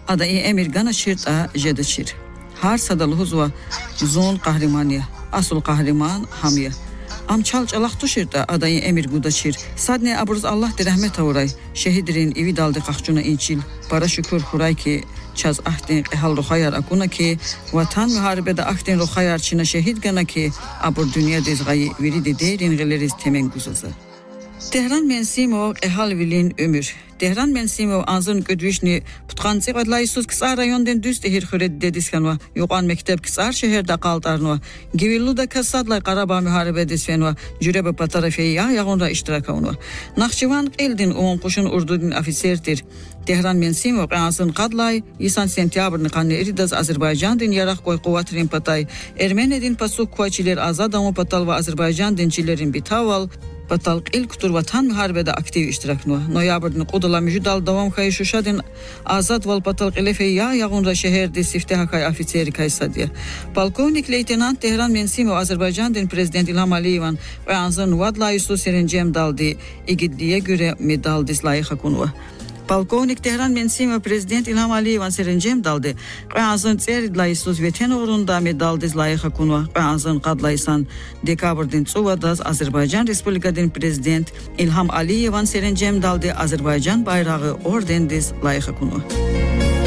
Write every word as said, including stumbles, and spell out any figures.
adayı emir gana şirta jedeşir. Har sadalı huzva zon kahrimaniye, asıl kahriman hamiye. Am çal çalaq tuşirta adayı emir gudaşir. Sadne abruz Allah de rahmet avray. Şehidirin evi daldı qaxcuna inçil. Bara şükür huray ki çaz ahtin ehal ruhayar akuna ki vatan muharebede ahtin ruhayar çina şehid gana ki abur dünya dezgayı viridi derin geleriz temen guzazı. Tehran mensimo ehal vilin ömür. Tehran mensimo anzın gödvişni putqansı qadlaysus kısa rayondan düz tehir xüret dediskanwa yoqan mektep kısa şehirde qaltarnwa givilluda kasadla Qarabağ muharebede svenwa jürebe patarafeya yağonda iştirak onwa Naxçıvan qildin on qoşun urdudun ofiserdir. Tehran mensimo qansın qadlay isan sentyabrni qanne eridaz Azerbaycandın yaraq qoy quvvatrin patay Ermenedin pasuk quaçiler azadamı patal ve Azerbaycan dinçilerin bitaval Batal ilk tur vatan muharebede aktiv iştiraknu. Noyabr'ın qudala müjdal davam kay şuşadın azad val batal qilefeya yağunra şehirde siftah kay ofiseri kay sadiye. Polkovnik leytenant Tehran mensimo Azerbaycan'ın prezident İlham Aliyevan ve anzın vadla Yusuf Serincem daldı. İgidliye göre medal dislayı hakunwa. Polkovnik Tehran mensimo prezident İlham Aliyevan Serincem daldı. Ve anzın tseridlayısız veten uğrunda medal dislayı hakunwa. Ve anzın qadlayısan dekabr'ın tsuvadaz Azerbaycan Respublika'nın prezident İlham Aliyevan Serincem daldı. Azerbaycan bayrağı orden dislayı hakunwa.